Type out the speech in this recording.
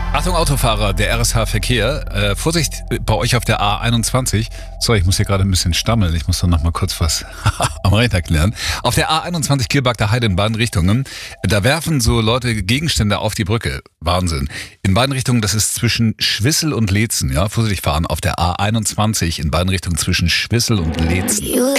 Achtung Autofahrer, der RSH-Verkehr. Vorsicht bei euch auf der A21. Sorry, ich muss hier gerade ein bisschen stammeln. Ich muss doch noch mal kurz was am Rechner klären. Auf der A21 Kielbagter Heide in beiden Richtungen. Da werfen so Leute Gegenstände auf die Brücke. Wahnsinn. In beiden Richtungen, das ist zwischen Schwissel und Leetzen. Ja, vorsichtig fahren auf der A21 in beiden Richtungen zwischen Schwissel und Leetzen.